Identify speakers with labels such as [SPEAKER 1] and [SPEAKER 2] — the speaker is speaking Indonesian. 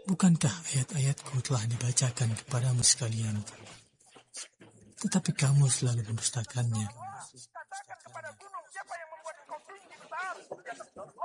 [SPEAKER 1] Bukankah ayat-ayatku telah dibacakan kepadamu sekalian, tetapi kamu selalu mendustakannya?
[SPEAKER 2] Katakan kepada gunung, siapa yang membuat engkau tinggi besar di atas laut?